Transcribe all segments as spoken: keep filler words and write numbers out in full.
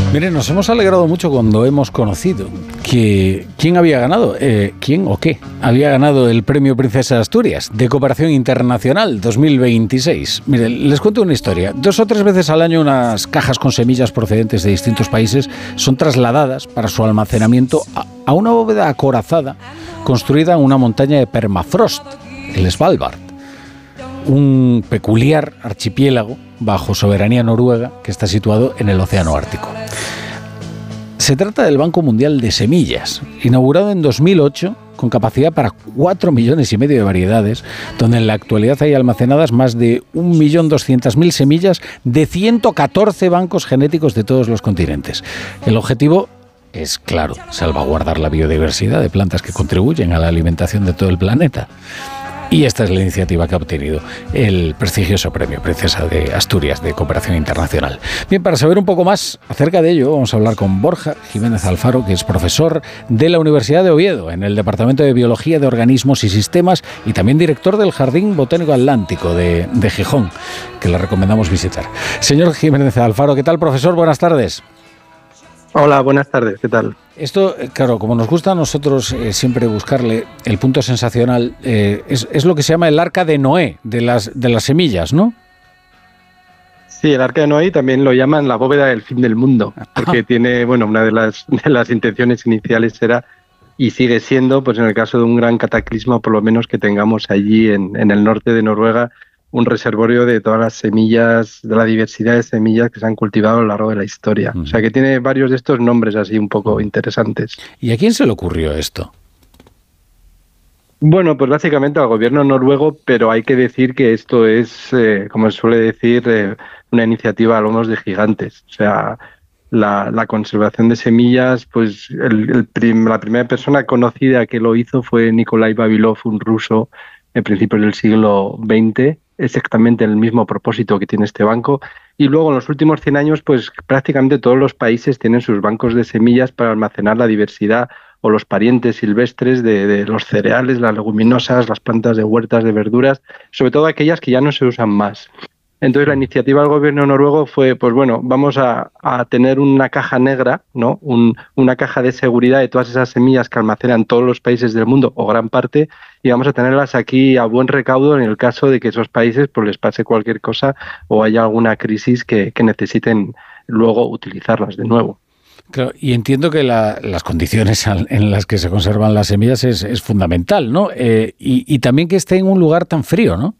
Miren, nos hemos alegrado mucho cuando hemos conocido que quién había ganado, eh, quién o qué había ganado el Premio Princesa de Asturias de Cooperación Internacional dos mil veintiséis. Miren, les cuento una historia. Dos o tres veces al año unas cajas con semillas procedentes de distintos países son trasladadas para su almacenamiento a, a una bóveda acorazada construida en una montaña de permafrost, el Svalbard, un peculiar archipiélago bajo soberanía noruega que está situado en el Océano Ártico. Se trata del Banco Mundial de Semillas, inaugurado en dos mil ocho con capacidad para cuatro millones y medio de variedades, donde en la actualidad hay almacenadas más de un millón doscientas mil semillas de ciento catorce bancos genéticos de todos los continentes. El objetivo es, claro, salvaguardar la biodiversidad de plantas que contribuyen a la alimentación de todo el planeta. Y esta es la iniciativa que ha obtenido el prestigioso Premio Princesa de Asturias de Cooperación Internacional. Bien, para saber un poco más acerca de ello, vamos a hablar con Borja Jiménez Alfaro, que es profesor de la Universidad de Oviedo, en el Departamento de Biología de Organismos y Sistemas, y también director del Jardín Botánico Atlántico de, de Gijón, que le recomendamos visitar. Señor Jiménez Alfaro, ¿qué tal, profesor? Buenas tardes. Hola, buenas tardes, ¿qué tal? Esto, claro, como nos gusta a nosotros eh, siempre buscarle el punto sensacional, eh, es, es lo que se llama el arca de Noé, de las, de las semillas, ¿no? Sí, el arca de Noé también lo llaman la bóveda del fin del mundo, porque Ajá. tiene, bueno, una de las, de las intenciones iniciales era, y sigue siendo, pues en el caso de un gran cataclismo, por lo menos que tengamos allí en, en el norte de Noruega, un reservorio de todas las semillas, de la diversidad de semillas que se han cultivado a lo largo de la historia. Uh-huh. O sea que tiene varios de estos nombres así un poco interesantes. ¿Y a quién se le ocurrió esto? Bueno, pues básicamente al gobierno noruego, pero hay que decir que esto es, eh, como se suele decir, eh, una iniciativa a lomos de gigantes. O sea, la, la conservación de semillas, pues el, el prim, la primera persona conocida que lo hizo fue Nikolai Vavilov, un ruso, en principios del siglo veinte, exactamente el mismo propósito que tiene este banco. Y luego en los últimos cien años, pues prácticamente todos los países tienen sus bancos de semillas para almacenar la diversidad o los parientes silvestres de, de los cereales, las leguminosas, las plantas de huertas de verduras, sobre todo aquellas que ya no se usan más. Entonces la iniciativa del gobierno noruego fue, pues bueno, vamos a, a tener una caja negra, ¿no? Un, una caja de seguridad de todas esas semillas que almacenan todos los países del mundo, o gran parte, y vamos a tenerlas aquí a buen recaudo en el caso de que esos países pues les pase cualquier cosa o haya alguna crisis que, que necesiten luego utilizarlas de nuevo. Claro, y entiendo que la, las condiciones en las que se conservan las semillas es, es fundamental, ¿no? Eh, y, y también que esté en un lugar tan frío, ¿no?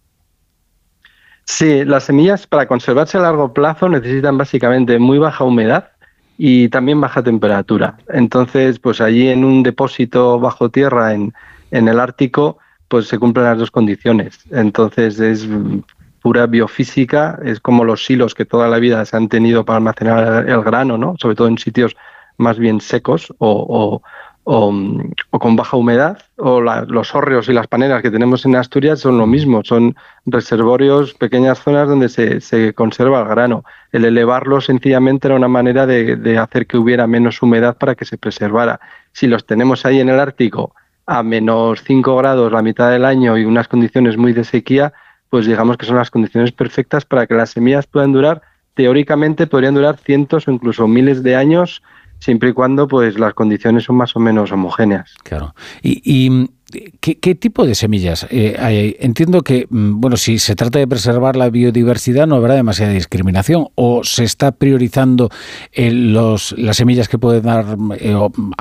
Sí, las semillas para conservarse a largo plazo necesitan básicamente muy baja humedad y también baja temperatura. Entonces, pues allí en un depósito bajo tierra en, en el Ártico, pues se cumplen las dos condiciones. Entonces es pura biofísica, es como los silos que toda la vida se han tenido para almacenar el grano, ¿no? Sobre todo en sitios más bien secos o, o, o, o con baja humedad, o la, los hórreos y las paneras que tenemos en Asturias son lo mismo, son reservorios, pequeñas zonas donde se, se conserva el grano. El elevarlo sencillamente era una manera de, de hacer que hubiera menos humedad para que se preservara. Si los tenemos ahí en el Ártico a menos cinco grados la mitad del año y unas condiciones muy de sequía, pues digamos que son las condiciones perfectas para que las semillas puedan durar, teóricamente podrían durar cientos o incluso miles de años, siempre y cuando pues las condiciones son más o menos homogéneas. Claro. ¿Y, y ¿qué, qué tipo de semillas eh, hay? Entiendo que, bueno, si se trata de preservar la biodiversidad no habrá demasiada discriminación, o se está priorizando eh, los, las semillas que pueden dar eh,